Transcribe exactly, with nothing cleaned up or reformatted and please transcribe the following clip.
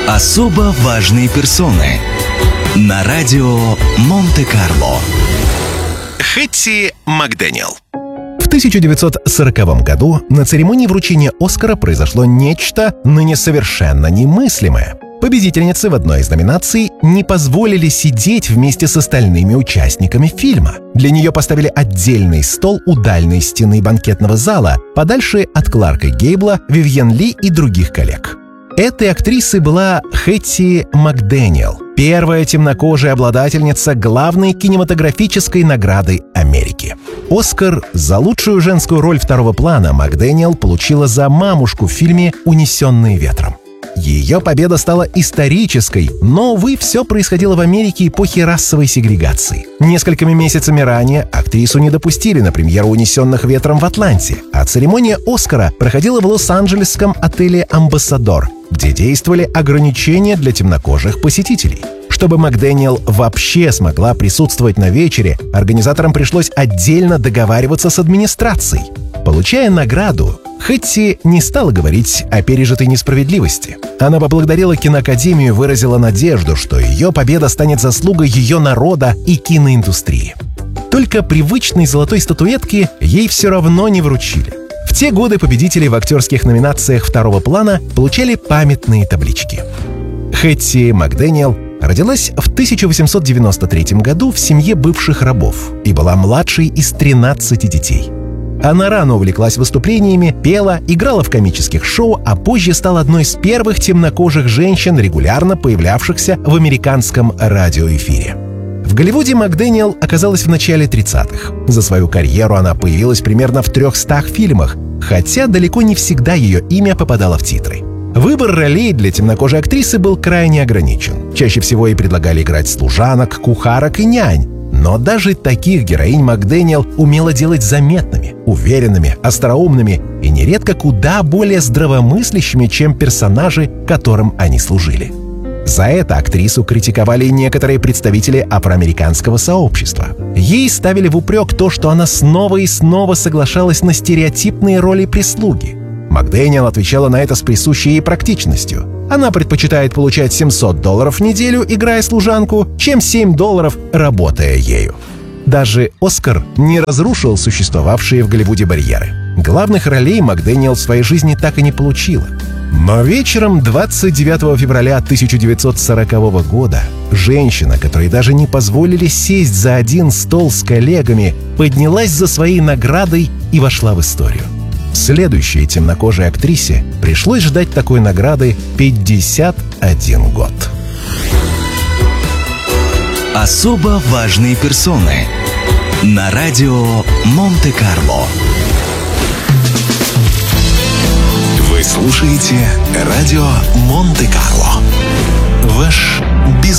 Особо важные персоны на радио Монте-Карло. Хэтти Макдэниел. В тысяча девятьсот сороковом году на церемонии вручения «Оскара» произошло нечто ныне совершенно немыслимое. Победительницы в одной из номинаций не позволили сидеть вместе с остальными участниками фильма. Для нее поставили отдельный стол у дальней стены банкетного зала, подальше от Кларка Гейбла, Вивьен Ли и других коллег. Этой актрисой была Хэтти Макдэниел, первая темнокожая обладательница главной кинематографической награды Америки. «Оскар» за лучшую женскую роль второго плана Макдэниел получила за мамушку в фильме «Унесенные ветром». Ее победа стала исторической, но, увы, все происходило в Америке эпохи расовой сегрегации. Несколькими месяцами ранее актрису не допустили на премьеру «Унесенных ветром» в Атланте, а церемония «Оскара» проходила в лос-анджелесском отеле «Амбассадор», где действовали ограничения для темнокожих посетителей. Чтобы Макдэниел вообще смогла присутствовать на вечере, организаторам пришлось отдельно договариваться с администрацией. Получая награду, Хэтти не стала говорить о пережитой несправедливости. Она поблагодарила киноакадемию и выразила надежду, что ее победа станет заслугой ее народа и киноиндустрии. Только привычной золотой статуэтки ей все равно не вручили. В те годы победители в актерских номинациях второго плана получали памятные таблички. Хэтти Макдэниел родилась в тысяча восемьсот девяносто третьем году в семье бывших рабов и была младшей из тринадцати детей. Она рано увлеклась выступлениями, пела, играла в комических шоу, а позже стала одной из первых темнокожих женщин, регулярно появлявшихся в американском радиоэфире. В Голливуде Макдэниел оказалась в начале тридцатых. За свою карьеру она появилась примерно в трехстах фильмах, хотя далеко не всегда ее имя попадало в титры. Выбор ролей для темнокожей актрисы был крайне ограничен. Чаще всего ей предлагали играть служанок, кухарок и нянь. Но даже таких героинь Макдэниел умела делать заметными, уверенными, остроумными и нередко куда более здравомыслящими, чем персонажи, которым они служили. За это актрису критиковали некоторые представители афроамериканского сообщества. Ей ставили в упрек то, что она снова и снова соглашалась на стереотипные роли прислуги. Макдэниел отвечала на это с присущей ей практичностью. Она предпочитает получать семьсот долларов в неделю, играя служанку, чем семь долларов, работая ею. Даже «Оскар» не разрушил существовавшие в Голливуде барьеры. Главных ролей Макдэниел в своей жизни так и не получила. Но вечером двадцать девятого февраля тысяча девятьсот сорокового года женщина, которой даже не позволили сесть за один стол с коллегами, поднялась за своей наградой и вошла в историю. Следующей темнокожей актрисе пришлось ждать такой награды пятьдесят один год. Особо важные персоны на радио Монте-Карло. Вы слушаете радио Монте-Карло. Ваш